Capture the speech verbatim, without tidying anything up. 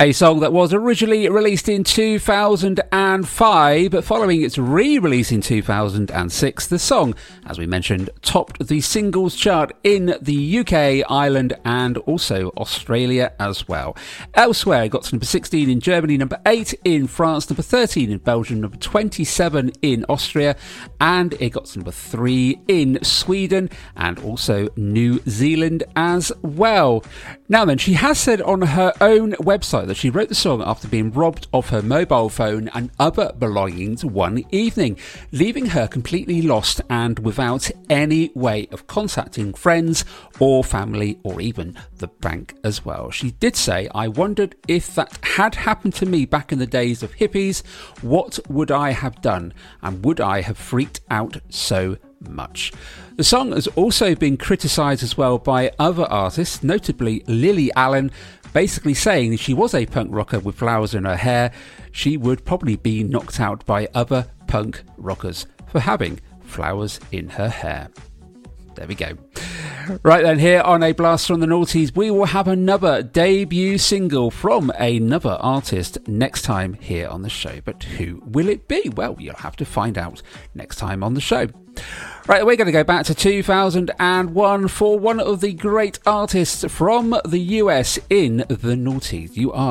A song that was originally released in two thousand five, but following its re-release in two thousand six, the song, as we mentioned, topped the singles chart in the U K, Ireland and also Australia as well. Elsewhere, it got to number sixteen in Germany, number eight in France, number thirteen in Belgium, number twenty-seven in Austria, and it got to number three in Sweden and also New Zealand as well. Now then, she has said on her own website that she wrote the song after being robbed of her mobile phone and other belongings one evening, leaving her completely lost and without any way of contacting friends or family or even the bank as well. She did say, "I wondered if that had happened to me back in the days of hippies, what would I have done and would I have freaked out so much?" The song has also been criticised as well by other artists, notably Lily Allen, basically saying if she was a punk rocker with flowers in her hair, she would probably be knocked out by other punk rockers for having flowers in her hair. There we go. Right then, here on A Blast from the Noughties, we will have another debut single from another artist next time here on the show. But who will it be? Well, you'll have to find out next time on the show. Right, we're going to go back to two thousand one for one of the great artists from the U S in the noughties. You are